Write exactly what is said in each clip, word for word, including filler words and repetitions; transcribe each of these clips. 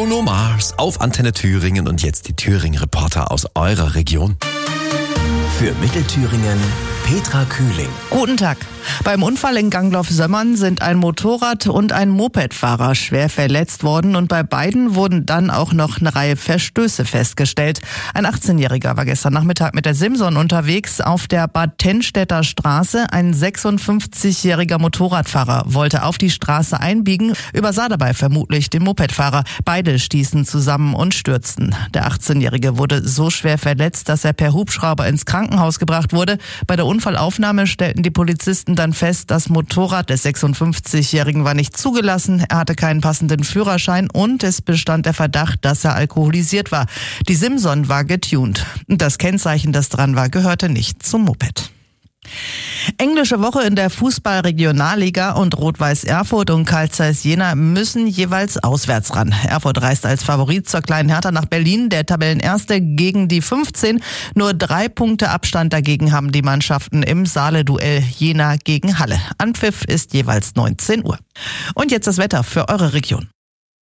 Bruno Mars auf Antenne Thüringen und jetzt die Thüringen-Reporter aus eurer Region. Für Mittelthüringen Petra Kühling. Guten Tag. Beim Unfall in Gangloff-Sömmern sind ein Motorrad- und ein Mopedfahrer schwer verletzt worden und bei beiden wurden dann auch noch eine Reihe Verstöße festgestellt. Ein achtzehnjähriger war gestern Nachmittag mit der Simson unterwegs auf der Bad Tennstedter Straße. Ein sechsundfünfzigjähriger Motorradfahrer wollte auf die Straße einbiegen, übersah dabei vermutlich den Mopedfahrer. Beide stießen zusammen und stürzten. Der achtzehnjährige wurde so schwer verletzt, dass er per Hubschrauber ins Krankenhaus gebracht wurde. Bei der Unfallaufnahme stellten die Polizisten dann fest, das Motorrad des sechsundfünfzigjährigen war nicht zugelassen, er hatte keinen passenden Führerschein und es bestand der Verdacht, dass er alkoholisiert war. Die Simson war getuned. Das Kennzeichen, das dran war, gehörte nicht zum Moped. Englische Woche in der Fußball-Regionalliga und Rot-Weiß Erfurt und Carl Zeiss Jena müssen jeweils auswärts ran. Erfurt reist als Favorit zur kleinen Hertha nach Berlin, der Tabellenerste gegen die fünfzehn. Nur drei Punkte Abstand dagegen haben die Mannschaften im Saale-Duell Jena gegen Halle. Anpfiff ist jeweils neunzehn Uhr. Und jetzt das Wetter für eure Region.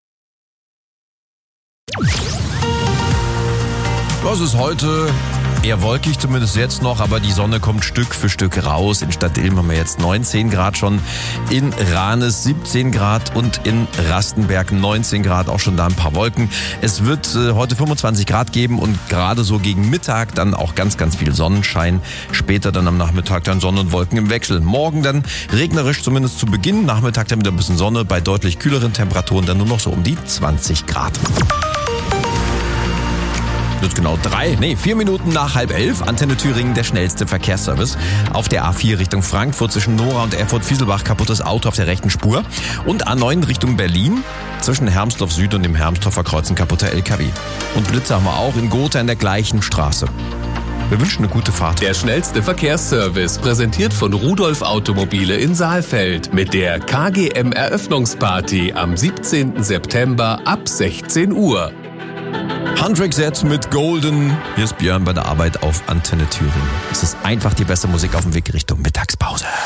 Das ist heute eher wolkig, zumindest jetzt noch, aber die Sonne kommt Stück für Stück raus. In Stadtilm haben wir jetzt neunzehn Grad schon, in Ranes siebzehn Grad und in Rastenberg neunzehn Grad, auch schon da ein paar Wolken. Es wird äh, heute fünfundzwanzig Grad geben und gerade so gegen Mittag dann auch ganz, ganz viel Sonnenschein. Später dann am Nachmittag dann Sonne und Wolken im Wechsel. Morgen dann regnerisch, zumindest zu Beginn. Nachmittag dann wieder ein bisschen Sonne, bei deutlich kühleren Temperaturen dann nur noch so um die zwanzig Grad. Jetzt genau drei, nee, vier Minuten nach halb elf. Antenne Thüringen, der schnellste Verkehrsservice. Auf der A vier Richtung Frankfurt zwischen Nora und Erfurt-Fieselbach kaputtes Auto auf der rechten Spur. Und A neun Richtung Berlin zwischen Hermsdorf Süd und dem Hermsdorfer Kreuz ein kaputter L K W. Und Blitze haben wir auch in Gotha in der gleichen Straße. Wir wünschen eine gute Fahrt. Der schnellste Verkehrsservice, präsentiert von Rudolf Automobile in Saalfeld. Mit der K G M Eröffnungsparty am siebzehnten September ab sechzehn Uhr. Handwerk Set mit Golden. Hier ist Björn bei der Arbeit auf Antenne Thüringen. Es ist einfach die beste Musik auf dem Weg Richtung Mittagspause.